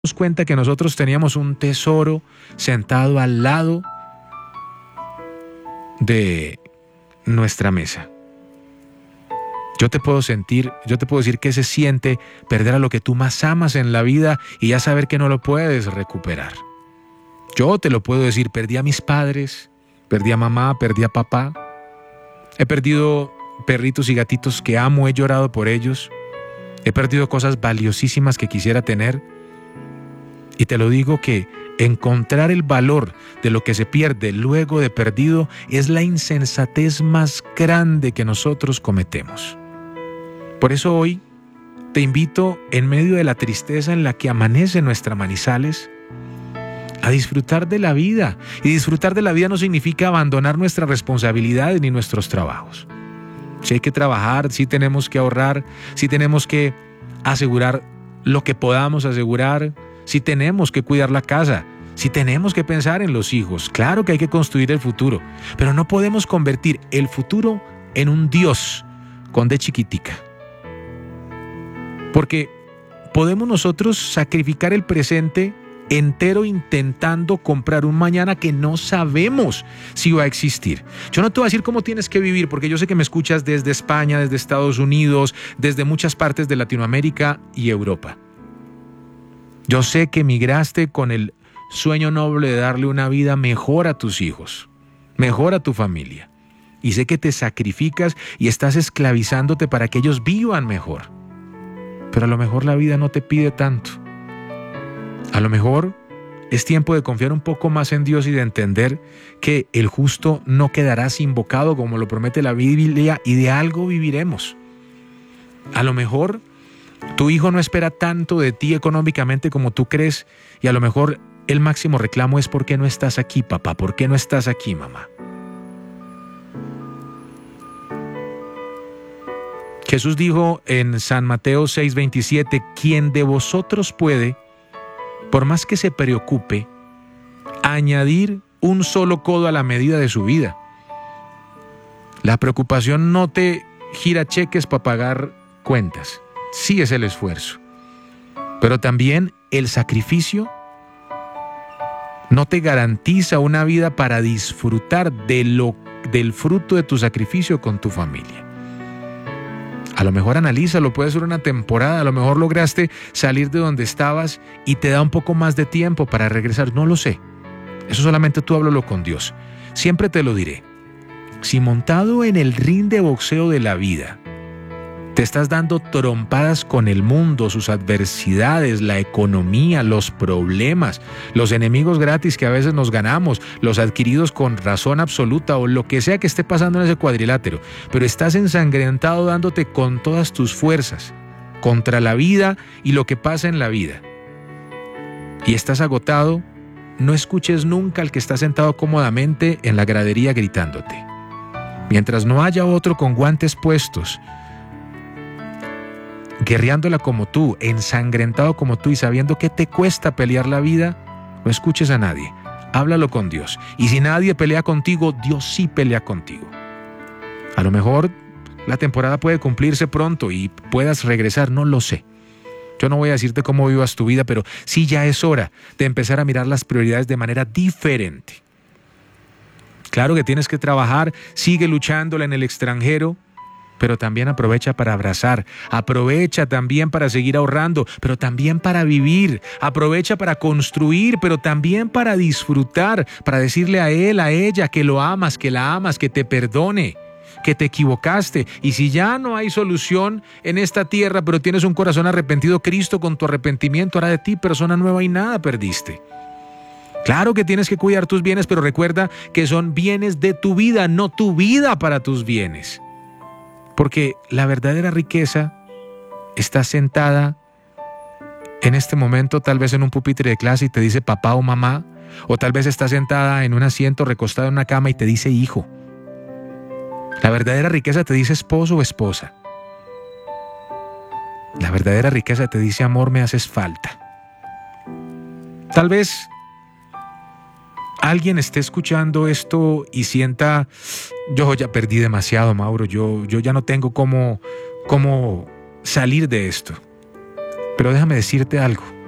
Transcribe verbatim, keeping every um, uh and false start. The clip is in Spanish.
cuenta que nosotros teníamos un tesoro sentado al lado de nuestra mesa. Yo te puedo sentir, yo te puedo decir qué se siente perder a lo que tú más amas en la vida y ya saber que no lo puedes recuperar. Yo te lo puedo decir, perdí a mis padres, perdí a mamá, perdí a papá. He perdido perritos y gatitos que amo, he llorado por ellos. He perdido cosas valiosísimas que quisiera tener. Y te lo digo que encontrar el valor de lo que se pierde luego de perdido es la insensatez más grande que nosotros cometemos. Por eso hoy te invito, en medio de la tristeza en la que amanece nuestra Manizales, a disfrutar de la vida. Y disfrutar de la vida no significa abandonar nuestras responsabilidades ni nuestros trabajos. Si hay que trabajar, si tenemos que ahorrar, si tenemos que asegurar lo que podamos asegurar, si tenemos que cuidar la casa, si tenemos que pensar en los hijos. Claro que hay que construir el futuro, pero no podemos convertir el futuro en un Dios con D chiquitica. Porque podemos nosotros sacrificar el presente entero intentando comprar un mañana que no sabemos si va a existir. Yo no te voy a decir cómo tienes que vivir, porque yo sé que me escuchas desde España, desde Estados Unidos, desde muchas partes de Latinoamérica y Europa. Yo sé que migraste con el sueño noble de darle una vida mejor a tus hijos, mejor a tu familia. Y sé que te sacrificas y estás esclavizándote para que ellos vivan mejor. Pero a lo mejor la vida no te pide tanto. A lo mejor es tiempo de confiar un poco más en Dios y de entender que el justo no quedará sin bocado, como lo promete la Biblia, y de algo viviremos. A lo mejor tu hijo no espera tanto de ti económicamente como tú crees, y a lo mejor el máximo reclamo es: ¿por qué no estás aquí, papá? ¿Por qué no estás aquí, mamá? Jesús dijo en San Mateo seis veintisiete: ¿quién de vosotros puede, por más que se preocupe, añadir un solo codo a la medida de su vida? La preocupación no te gira cheques para pagar cuentas. Sí es el esfuerzo. Pero también el sacrificio no te garantiza una vida para disfrutar de lo, del fruto de tu sacrificio con tu familia. A lo mejor analízalo, puede ser una temporada, a lo mejor lograste salir de donde estabas y te da un poco más de tiempo para regresar, no lo sé. Eso solamente tú háblalo con Dios. Siempre te lo diré. Si montado en el ring de boxeo de la vida, te estás dando trompadas con el mundo, sus adversidades, la economía, los problemas, los enemigos gratis que a veces nos ganamos, los adquiridos con razón absoluta o lo que sea que esté pasando en ese cuadrilátero, pero estás ensangrentado dándote con todas tus fuerzas contra la vida y lo que pasa en la vida, y estás agotado, no escuches nunca al que está sentado cómodamente en la gradería gritándote. Mientras no haya otro con guantes puestos, guerreándola como tú, ensangrentado como tú y sabiendo que te cuesta pelear la vida, no escuches a nadie, háblalo con Dios. Y si nadie pelea contigo, Dios sí pelea contigo. A lo mejor la temporada puede cumplirse pronto y puedas regresar, no lo sé. Yo no voy a decirte cómo vivas tu vida, pero sí ya es hora de empezar a mirar las prioridades de manera diferente. Claro que tienes que trabajar, sigue luchándola en el extranjero, pero también aprovecha para abrazar, aprovecha también para seguir ahorrando, pero también para vivir, aprovecha para construir, pero también para disfrutar, para decirle a él, a ella, que lo amas, que la amas, que te perdone, que te equivocaste. Y si ya no hay solución en esta tierra, pero tienes un corazón arrepentido, Cristo con tu arrepentimiento hará de ti persona nueva y nada perdiste. Claro que tienes que cuidar tus bienes, pero recuerda que son bienes de tu vida, no tu vida para tus bienes. Porque la verdadera riqueza está sentada en este momento tal vez en un pupitre de clase y te dice papá o mamá, o tal vez está sentada en un asiento recostada en una cama y te dice hijo. La verdadera riqueza te dice esposo o esposa. La verdadera riqueza te dice amor, me haces falta. Tal vez alguien esté escuchando esto y sienta, yo ya perdí demasiado, Mauro, yo, yo ya no tengo cómo, cómo salir de esto. Pero déjame decirte algo.